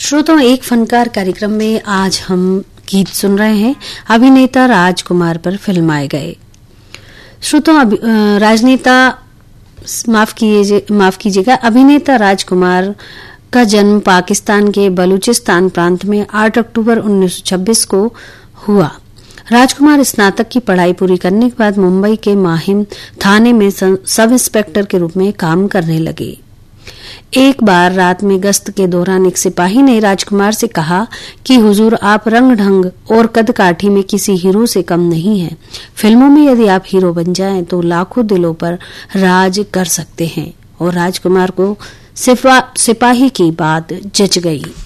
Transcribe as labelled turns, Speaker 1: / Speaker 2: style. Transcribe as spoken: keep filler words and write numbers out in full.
Speaker 1: श्रोताओं, एक फनकार कार्यक्रम में आज हम गीत सुन रहे हैं। अभिनेता राजकुमार पर फिल्माए गए। श्रोताओं, राजनेता माफ कीजिए माफ कीजिएगा अभिनेता राजकुमार का जन्म पाकिस्तान के बलूचिस्तान प्रांत में आठ अक्टूबर उन्नीस सौ छब्बीस को हुआ। राजकुमार स्नातक की पढ़ाई पूरी करने के बाद मुंबई के माहिम थाने में सब इंस्पेक्टर के रूप में काम करने लगे। एक बार रात में गश्त के दौरान एक सिपाही ने राजकुमार से कहा कि हुजूर, आप रंग ढंग और कद काठी में किसी हीरो से कम नहीं हैं। फिल्मों में यदि आप हीरो बन जाएं तो लाखों दिलों पर राज कर सकते हैं। और राजकुमार को सिपा, सिपाही की बात जच गई।